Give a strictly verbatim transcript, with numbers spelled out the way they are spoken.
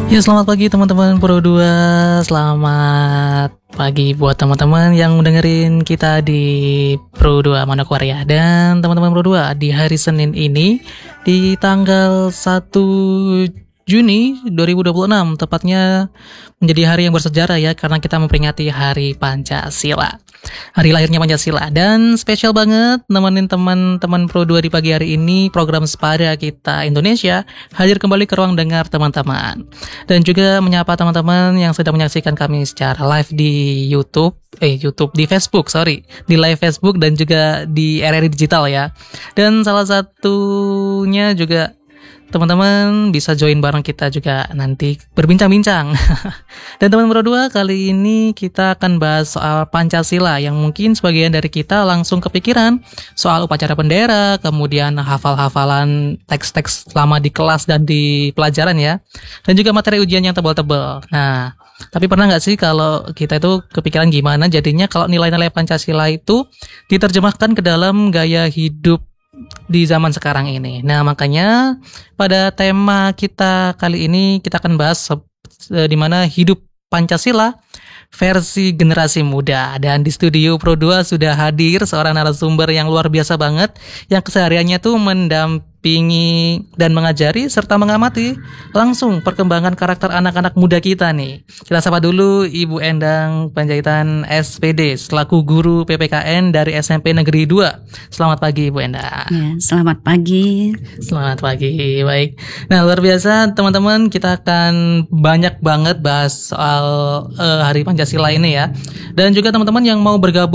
Ya, selamat pagi teman-teman Pro dua. Selamat pagi buat teman-teman yang mendengerin kita di Pro dua Manokwari. Dan teman-teman Pro dua, di hari Senin ini di tanggal satu Juni dua ribu dua puluh enam, tepatnya menjadi hari yang bersejarah ya, karena kita memperingati Hari Pancasila, hari lahirnya Pancasila. Dan spesial banget nemenin teman-teman Pro dua di pagi hari ini, program Sepada Kita Indonesia hadir kembali ke ruang dengar teman-teman. Dan juga menyapa teman-teman yang sedang menyaksikan kami secara live di YouTube, eh YouTube di Facebook, sorry, di live Facebook dan juga di R R I Digital ya. Dan salah satunya juga teman-teman bisa join bareng kita juga nanti berbincang-bincang. Dan teman Pro dua, kali ini kita akan bahas soal Pancasila yang mungkin sebagian dari kita langsung kepikiran soal upacara bendera, kemudian hafal-hafalan teks-teks lama di kelas dan di pelajaran ya, dan juga materi ujian yang tebal-tebal. Nah, tapi pernah nggak sih kalau kita itu kepikiran gimana jadinya kalau nilai-nilai Pancasila itu diterjemahkan ke dalam gaya hidup di zaman sekarang ini. Nah, makanya pada tema kita kali ini kita akan bahas e, di mana hidup Pancasila versi generasi muda. Dan di studio Pro dua sudah hadir seorang narasumber yang luar biasa banget, yang kesehariannya tuh mendampingi dan mengajari serta mengamati langsung perkembangan karakter anak-anak muda kita nih. Kita sapa dulu Ibu Endang Panjaitan S P D selaku guru P P K N dari S M P Negeri dua. Selamat pagi Ibu Endang. Ya, selamat pagi. Selamat pagi, baik. Nah, luar biasa teman-teman, kita akan banyak banget bahas soal uh, Hari Pancasila ini ya. Dan juga teman-teman yang mau bergabung